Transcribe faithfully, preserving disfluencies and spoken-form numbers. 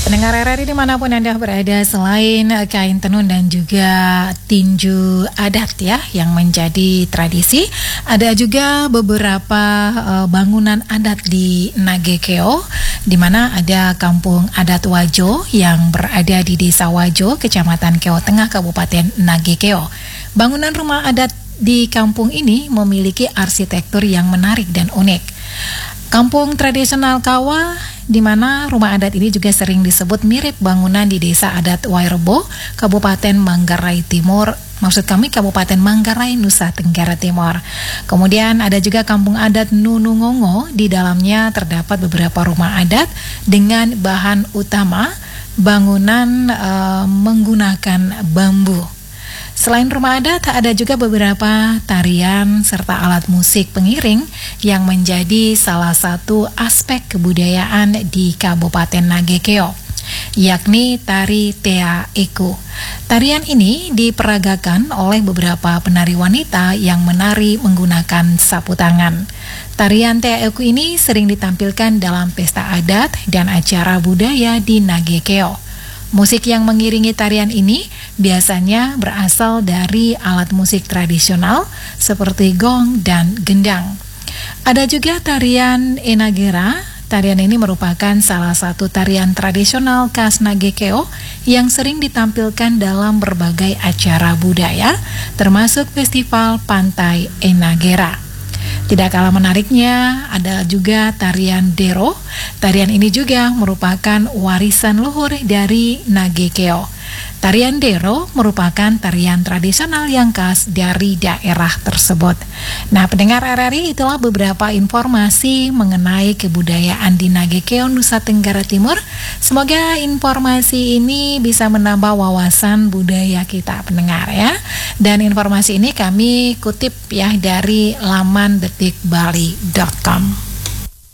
Pendengar R R I dimanapun Anda berada, selain kain tenun dan juga tinju adat ya yang menjadi tradisi, ada juga beberapa uh, bangunan adat di Nagekeo, di mana ada kampung adat Wajo yang berada di Desa Wajo, Kecamatan Keo Tengah, Kabupaten Nagekeo. Bangunan rumah adat di kampung ini memiliki arsitektur yang menarik dan unik. Kampung tradisional Kawa, di mana rumah adat ini juga sering disebut mirip bangunan di Desa Adat Wairebo, Kabupaten Manggarai Timur, maksud kami Kabupaten Manggarai, Nusa Tenggara Timur. Kemudian ada juga kampung adat Nunungongo, di dalamnya terdapat beberapa rumah adat dengan bahan utama bangunan e, menggunakan bambu. Selain rumah adat, ada juga beberapa tarian serta alat musik pengiring yang menjadi salah satu aspek kebudayaan di Kabupaten Nagekeo, yakni tari Tea Eku. Tarian ini diperagakan oleh beberapa penari wanita yang menari menggunakan sapu tangan. Tarian Tea Eku ini sering ditampilkan dalam pesta adat dan acara budaya di Nagekeo. Musik yang mengiringi tarian ini biasanya berasal dari alat musik tradisional seperti gong dan gendang. Ada juga tarian Enagera. Tarian ini merupakan salah satu tarian tradisional khas Nagekeo yang sering ditampilkan dalam berbagai acara budaya, termasuk Festival Pantai Enagera. Tidak kalah menariknya, ada juga tarian Dero. Tarian ini juga merupakan warisan luhur dari Nagekeo. Tarian Dero merupakan tarian tradisional yang khas dari daerah tersebut. Nah, pendengar R R I, itulah beberapa informasi mengenai kebudayaan di Nagekeo, Nusa Tenggara Timur. Semoga informasi ini bisa menambah wawasan budaya kita, pendengar ya. Dan informasi ini kami kutip ya dari laman detik bali dot com.